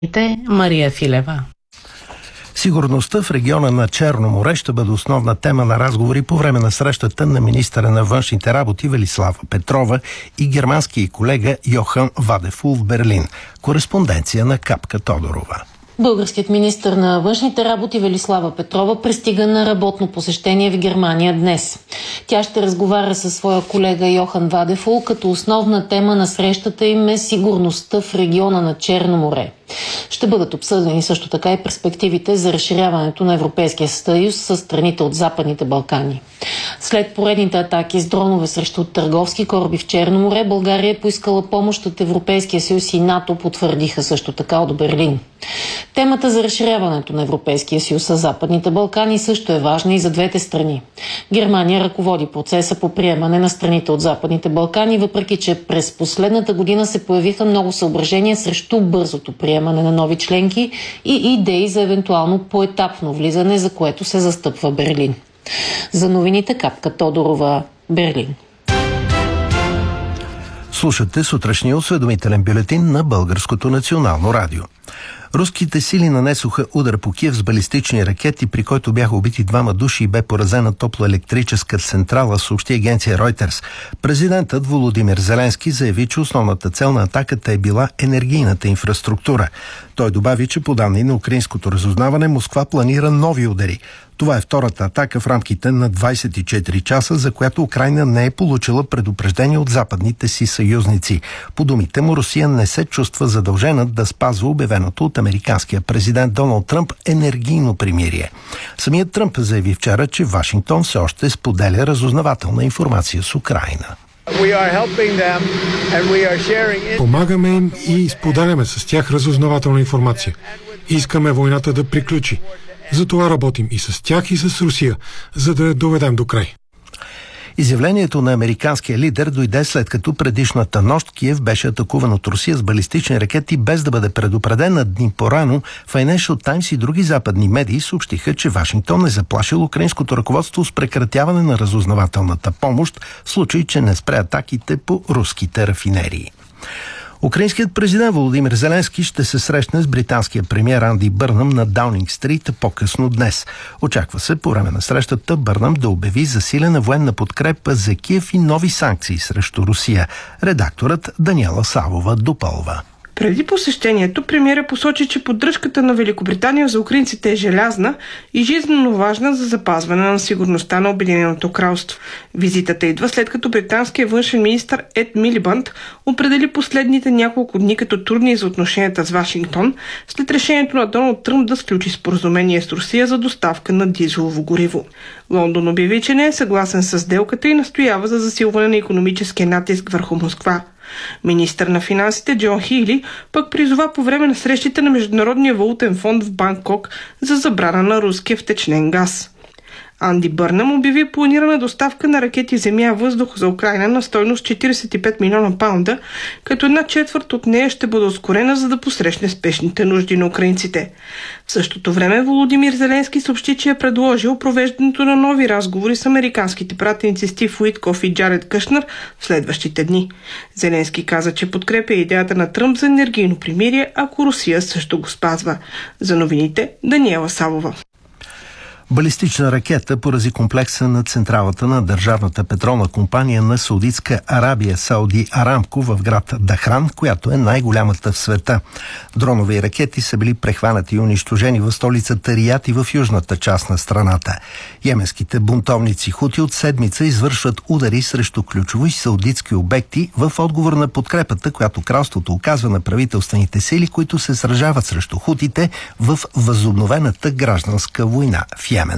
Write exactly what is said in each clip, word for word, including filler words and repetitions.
Мария Филева. Сигурността в региона на Черно море ще бъде основна тема на разговори по време на срещата на министъра на външните работи Велислава Петрова и германския колега Йохан Вадефул в Берлин. Кореспонденция на Капка Тодорова. Българският министър на външните работи Велислава Петрова пристига на работно посещение в Германия днес. Тя ще разговаря със своя колега Йохан Вадефул, като основна тема на срещата им е сигурността в региона на Черно море. Ще бъдат обсъдени също така и перспективите за разширяването на Европейския съюз с страните от Западните Балкани. След поредните атаки с дронове срещу търговски кораби в Черно море, България е поискала помощ от Европейския съюз и НАТО, потвърдиха също така от Берлин. Темата за разширяването на Европейския съюз с Западните Балкани също е важна и за двете страни. Германия ръководи процеса по приемане на страните от Западните Балкани, въпреки че през последната година се появиха много съображения срещу бързото приемане на нови членки и идеи за евентуално поетапно влизане, за което се застъпва Берлин. За новините Капка Тодорова, Берлин. Слушате сутрешния осведомителен бюлетин на Българското национално радио. Руските сили нанесоха удар по Киев с балистични ракети, при който бяха убити двама души и бе поразена топлоелектрическа централа, съобщи агенция Reuters. Президентът Володимир Зеленски заяви, че основната цел на атаката е била енергийната инфраструктура. Той добави, че по данни на украинското разузнаване Москва планира нови удари. Това е втората атака в рамките на двадесет и четири часа, за която Украйна не е получила предупреждение от западните си съюзници. По думите му, Русия не се чувства задължена да спазва обявеното от американския президент Доналд Тръмп енергийно примирие. Самият Тръмп заяви вчера, че Вашингтон все още споделя разузнавателна информация с Украйна. Помагаме им и споделяме с тях разузнавателна информация. Искаме войната да приключи. Затова работим и с тях, и с Русия, за да я доведем до край. Изявлението на американския лидер дойде след като предишната нощ Киев беше атакуван от Русия с балистични ракети без да бъде предупреден. На дни по-рано Financial Times и други западни медии съобщиха, че Вашингтон е заплашил украинското ръководство с прекратяване на разузнавателната помощ в случай, че не спре атаките по руските рафинерии. Украинският президент Володимир Зеленски ще се срещне с британския премиер Анди Бърнъм на Даунинг Стрит по-късно днес. Очаква се по време на срещата Бърнъм да обяви засилена военна подкрепа за Киев и нови санкции срещу Русия. Редакторът Даниела Савова допълва. Преди посещението, премиерът посочи, че поддръжката на Великобритания за украинците е желязна и жизненно важна за запазване на сигурността на Обединеното кралство. Визитата идва след като британският външен министър Ед Милибънд определи последните няколко дни като трудни за отношенията с Вашингтон, след решението на Доналд Тръмп да сключи споразумение с Русия за доставка на дизелово гориво. Лондон обяви, че не е съгласен с сделката и настоява за засилване на икономическия натиск върху Москва. Министър на финансите Джон Хили пък призова по време на срещите на Международния валутен фонд в Банкок за забрана на руския втечнен газ. Анди Бърнъм обяви планирана доставка на ракети земя-въздух за Украйна на стойност четиридесет и пет милиона паунда, като една четвърт от нея ще бъде ускорена, за да посрещне спешните нужди на украинците. В същото време Володимир Зеленски съобщи, че е предложил провеждането на нови разговори с американските пратеници Стив Уитков и Джаред Кушнер в следващите дни. Зеленски каза, че подкрепя идеята на Тръмп за енергийно примирие, ако Русия също го спазва. За новините Даниела Савова. Балистична ракета порази комплекса на централата на държавната петролна компания на Саудитска Арабия Сауди Арамко в град Дахран, която е най-голямата в света. Дронови ракети са били прехванати и унищожени в столицата Риад и в южната част на страната. Йеменските бунтовници Хути от седмица извършват удари срещу ключови саудитски обекти в отговор на подкрепата, която кралството оказва на правителствените сили, които се сражават срещу хутите в възобновената гражданска война в Йемен.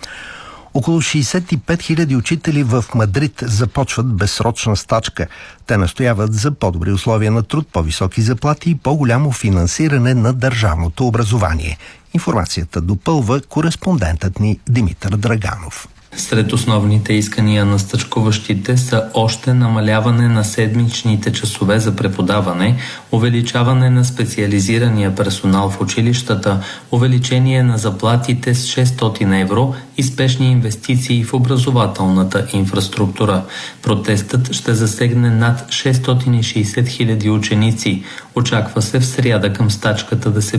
Около шейсет и пет хиляди учители в Мадрид започват безсрочна стачка. Те настояват за по-добри условия на труд, по-високи заплати и по-голямо финансиране на държавното образование. Информацията допълва кореспондентът ни Димитър Драганов. Сред основните искания на стачкуващите са още намаляване на седмичните часове за преподаване, увеличаване на специализирания персонал в училищата, увеличение на заплатите с шестстотин евро и спешни инвестиции в образователната инфраструктура. Протестът ще засегне над шестстотин и шейсет хиляди ученици. Очаква се в сряда към стачката да се